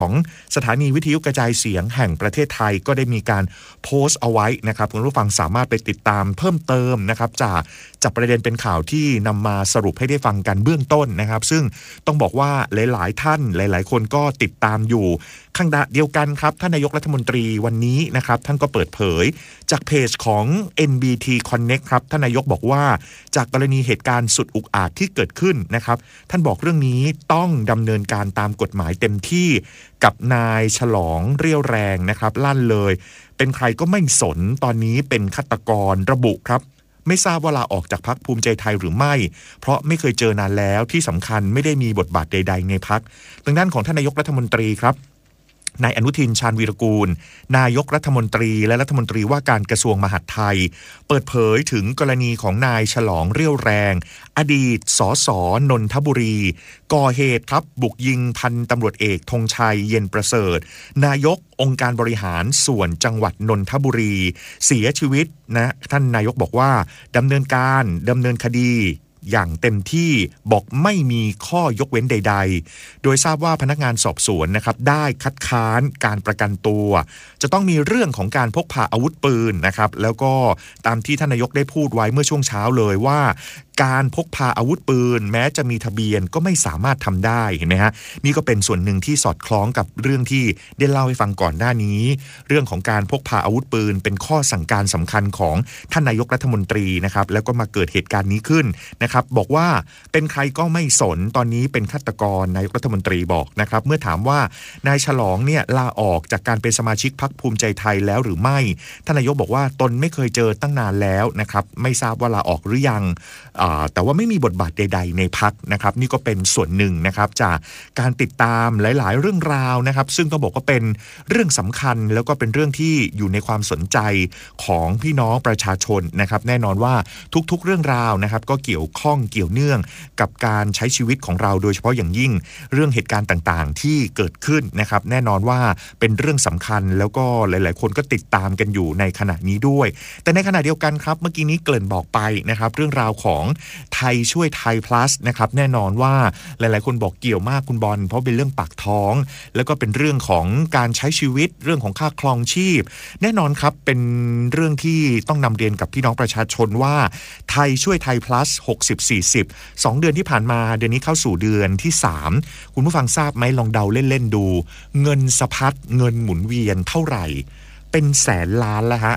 ของสถานีวิทยุกระจายเสียงแห่งประเทศไทยก็ได้มีการโพสต์เอาไว้นะครับคุณผู้ฟังสามารถไปติดตามเพิ่มเติมนะครับจากประเด็นเป็นข่าวที่นำมาสรุปให้ได้ฟังกันเบื้องต้นนะครับซึ่งต้องบอกว่าหลายๆท่านหลายๆคนก็ติดตามอยู่ข้างเดียวกันครับท่านนายกรัฐมนตรีวันนี้นะครับท่านก็เปิดเผยจากเพจของ NBT Connect ครับท่านนายกบอกว่าจากกรณีเหตุการณ์สุดอุกอาจที่เกิดขึ้นนะครับท่านบอกเรื่องนี้ต้องดำเนินการตามกฎหมายเต็มที่กับนายฉลองเรี่ยวแรงนะครับลั่นเลยเป็นใครก็ไม่สนตอนนี้เป็นฆาตกรระบุครับไม่ทราบว่าลาออกจากพรรคภูมิใจไทยหรือไม่เพราะไม่เคยเจอนานแล้วที่สำคัญไม่ได้มีบทบาทใดๆในพรรคทางด้านของท่านนายกรัฐมนตรีครับนายอนุทินชาญวีรกูลนายกรัฐมนตรีและรัฐมนตรีว่าการกระทรวงมหาดไทยเปิดเผยถึงกรณีของนายฉลองเรี่ยวแรงอดีตสสนนทบุรีก่อเหตุครับบุกยิงพันตำรวจเอกธงชัยเย็นประเสริฐนายกองค์การบริหารส่วนจังหวัดนนทบุรีเสียชีวิตนะท่านนายกบอกว่าดำเนินคดีอย่างเต็มที่บอกไม่มีข้อยกเว้นใดๆโดยทราบว่าพนักงานสอบสวนนะครับได้คัดค้านการประกันตัวจะต้องมีเรื่องของการพกพาอาวุธปืนนะครับแล้วก็ตามที่ท่านนายกได้พูดไว้เมื่อช่วงเช้าเลยว่าการพกพาอาวุธปืนแม้จะมีทะเบียนก็ไม่สามารถทำได้เห็นไหมฮะนี่ก็เป็นส่วนหนึ่งที่สอดคล้องกับเรื่องที่ได้เล่าให้ฟังก่อนหน้านี้เรื่องของการพกพาอาวุธปืนเป็นข้อสั่งการสำคัญของท่านนายกรัฐมนตรีนะครับแล้วก็มาเกิดเหตุการณ์นี้ขึ้นนะครับบอกว่าเป็นใครก็ไม่สนตอนนี้เป็นฆาตกรนายกรัฐมนตรีบอกนะครับเมื่อถามว่านายฉลองเนี่ยลาออกจากการเป็นสมาชิกพรรคภูมิใจไทยแล้วหรือไม่ท่านนายกบอกว่าตนไม่เคยเจอตั้งนานแล้วนะครับไม่ทราบว่าลาออกหรือยังแต่ว่าไม่มีบทบาทใดๆในพรรคนะครับนี่ก็เป็นส่วนหนึ่งนะครับจากการติดตามหลายๆเรื่องราวนะครับซึ่งต้องบอกว่าเป็นเรื่องสำคัญแล้วก็เป็นเรื่องที่อยู่ในความสนใจของพี่น้องประชาชนนะครับแน่นอนว่าทุกๆเรื่องราวนะครับก็เกี่ยวข้องเกี่ยวเนื่องกับการใช้ชีวิตของเราโดยเฉพาะอย่างยิ่งเรื่องเหตุการณ์ต่างๆที่เกิดขึ้นนะครับแน่นอนว่าเป็นเรื่องสำคัญแล้วก็หลายๆคนก็ติดตามกันอยู่ในขณะนี้ด้วยแต่ในขณะเดียวกันครับเมื่อกี้นี้เกริ่นบอกไปนะครับเรื่องราวของไทยช่วยไทย plus นะครับแน่นอนว่าหลายๆคนบอกเกี่ยวมากคุณบอลเพราะเป็นเรื่องปากท้องแล้วก็เป็นเรื่องของการใช้ชีวิตเรื่องของค่าครองชีพแน่นอนครับเป็นเรื่องที่ต้องนำเรียนกับพี่น้องประชาชนว่าไทยช่วยไทย plus 60-40 2เดือนที่ผ่านมาเดือนนี้เข้าสู่เดือนที่3คุณผู้ฟังทราบไหมลองเดาเล่นๆดูเงินสะพัดเงินหมุนเวียนเท่าไหร่เป็นแสนล้านแล้วฮะ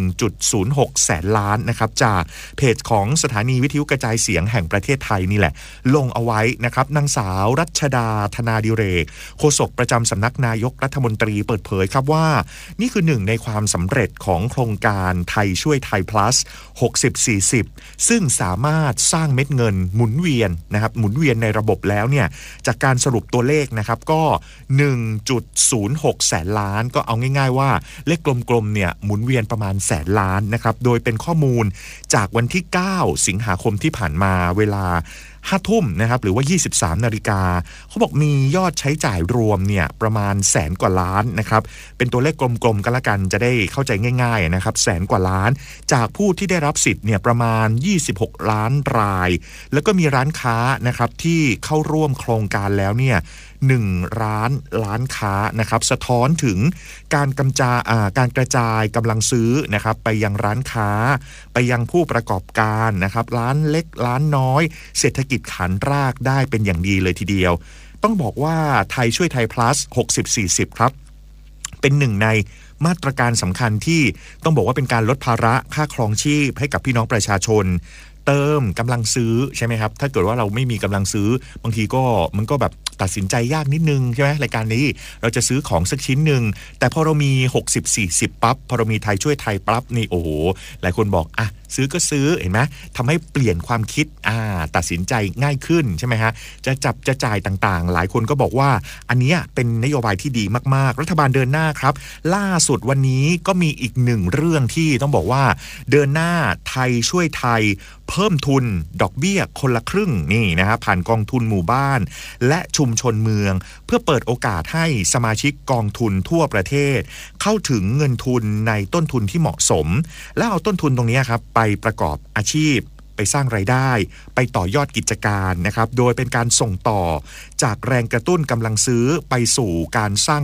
1.06 แสนล้านนะครับจากเพจของสถานีวิทยุกระจายเสียงแห่งประเทศไทยนี่แหละลงเอาไว้นะครับนางสาวรัชดาธนาดิเรกโฆษกประจำสำนักนายกรัฐมนตรีเปิดเผยครับว่านี่คือหนึ่งในความสำเร็จของโครงการไทยช่วยไทย plus 60-40 ซึ่งสามารถสร้างเม็ดเงินหมุนเวียนนะครับหมุนเวียนในระบบแล้วเนี่ยจากการสรุปตัวเลขนะครับก็ 1.06 แสนล้านก็เอาง่ายๆว่าเลขกลมๆเนี่ยหมุนเวียนประมาณแสนล้านนะครับโดยเป็นข้อมูลจากวันที่9สิงหาคมที่ผ่านมาเวลา5 ทุ่มนะครับหรือว่า23 นาฬิกาเขาบอกมียอดใช้จ่ายรวมเนี่ยประมาณแสนกว่าล้านนะครับเป็นตัวเลขกลมๆกันละกันจะได้เข้าใจง่ายๆนะครับแสนกว่าล้านจากผู้ที่ได้รับสิทธิ์เนี่ยประมาณ26 ล้านรายแล้วก็มีร้านค้านะครับที่เข้าร่วมโครงการแล้วเนี่ย1 ล้านค้านะครับสะท้อนถึงการกระจายกำลังซื้อนะครับไปยังร้านค้าไปยังผู้ประกอบการนะครับร้านเล็กร้านน้อยเศรษฐกิจฐานรากได้เป็นอย่างดีเลยทีเดียวต้องบอกว่าไทยช่วยไทย plus 60-40 ครับเป็นหนึ่งในมาตรการสำคัญที่ต้องบอกว่าเป็นการลดภาระค่าครองชีพให้กับพี่น้องประชาชนเติมกำลังซื้อใช่ไหมครับถ้าเกิดว่าเราไม่มีกำลังซื้อบางทีก็มันก็แบบตัดสินใจยากนิดนึงใช่ไหมรายการนี้เราจะซื้อของสักชิ้นหนึ่งแต่พอเรามี60-40ปั๊บพอเรามีไทยช่วยไทยปั๊บนี่โอ้โหหลายคนบอกอ่ะซื้อก็ซื้อเห็นไหมทำให้เปลี่ยนความคิดตัดสินใจง่ายขึ้นใช่ไหมฮะจะจ่ายต่างๆหลายคนก็บอกว่าอันนี้เป็นนโยบายที่ดีมากๆรัฐบาลเดินหน้าครับล่าสุดวันนี้ก็มีอีกหนึ่งเรื่องที่ต้องบอกว่าเดินหน้าไทยช่วยไทยเพิ่มทุนดอกเบี้ยคนละครึ่งนี่นะฮะผ่านกองทุนหมู่บ้านและชุมชนเมืองเพื่อเปิดโอกาสให้สมาชิกกองทุนทั่วประเทศเข้าถึงเงินทุนในต้นทุนที่เหมาะสมแล้วเอาต้นทุนตรงนี้ครับไปประกอบอาชีพไปสร้างรายได้ไปต่อยอดกิจการนะครับโดยเป็นการส่งต่อจากแรงกระตุ้นกำลังซื้อไปสู่การสร้าง